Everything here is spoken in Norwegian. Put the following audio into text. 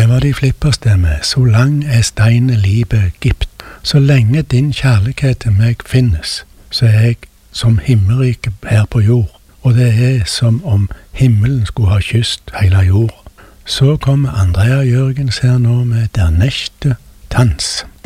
Det var de flipperstemme, så lang er steine livet gipt. Så lenge din kjærlighet til meg finnes, så er jeg som himmelrike her på jord, og det er som om himmelen skulle ha kyst hele jord. Så kommer Andrea Jørgens her nå med Der nächte Tanz.